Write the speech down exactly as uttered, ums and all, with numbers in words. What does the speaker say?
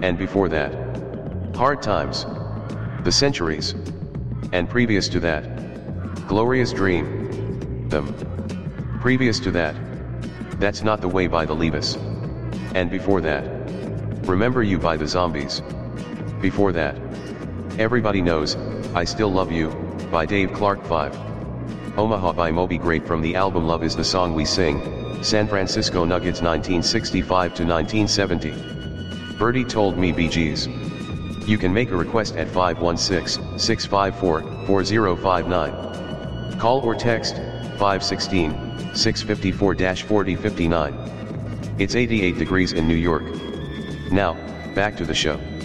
and before that. Hard Times, The Centuries, and previous to that. Glorious Dream, Them. Previous to that. That's Not the Way by the Levis. And before that. Remember You by the Zombies. Before that. Everybody Knows, I Still Love You, by Dave Clark five. Omaha by Moby Grape from the album Love Is the Song We Sing, San Francisco Nuggets nineteen sixty-five to nineteen seventy. Birdie Told Me Bee Gees. You can make a request at five one six, six five four, four zero five nine. Call or text, five one six, six five four, four zero five nine. It's eighty-eight degrees in New York. Now, back to the show.